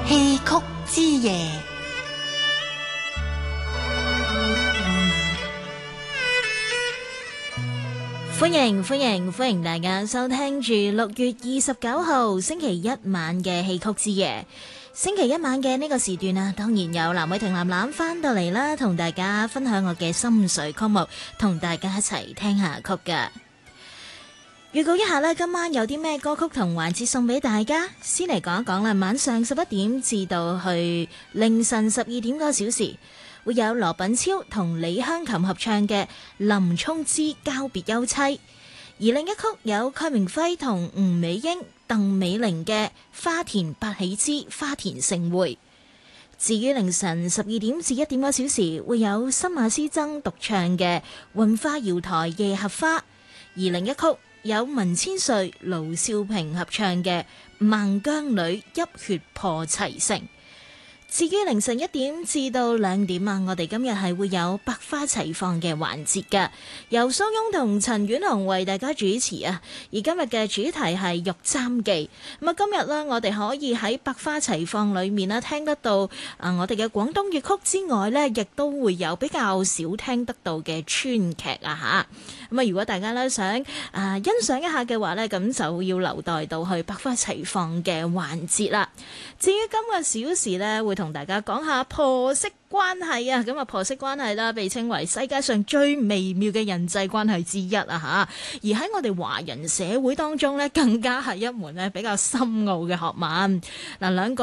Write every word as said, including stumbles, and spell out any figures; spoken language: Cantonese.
戲曲之夜， 歡迎歡迎歡迎大家收聽住六月二十九號星期一晚嘅戲曲之夜。星期一晚嘅呢個時段啊，當然有藍偉霆藍藍翻到嚟啦，同大家分享我嘅心水曲目，同大家一齊聽下曲噶。預告一下呢，今晚有啲咩歌曲同環節送俾大家。先嚟講一講啦，晚上十一點至到去凌晨十二點嗰個小時，會有羅品超同李香琴合唱嘅《林沖之交別休妻》，而另一曲有蓋明輝同吳美英、鄧美玲嘅《花田八喜之花田盛會》。至於凌晨十二點至一點嗰個小時，會有新馬師曾獨唱嘅《雲化瑤台夜合花》，而另一曲有文千歲、盧少平合唱嘅《孟姜女泣血破齊城》。至於凌晨一點至到兩點啊，我哋今日係會有百花齊放嘅環節㗎，由蘇翁同陳婉紅為大家主持啊。而今日嘅主題係玉簪記。咁啊，今日呢，我哋可以喺百花齊放裏面呢聽得到啊，我哋嘅廣東粵曲之外呢，亦都會有比較少聽得到嘅川劇啊吓。咁啊，如果大家呢想啊欣賞一下嘅話呢，咁就要留待到去百花齊放嘅環節啦。至於今個小時呢，會同同大家講下婆媳關係啊，咁啊婆媳關係啦，被稱為世界上最微妙嘅人際關係之一啊吓，而喺我哋華人社會當中呢，更加係一門咧比較深奧嘅學問。嗱，兩個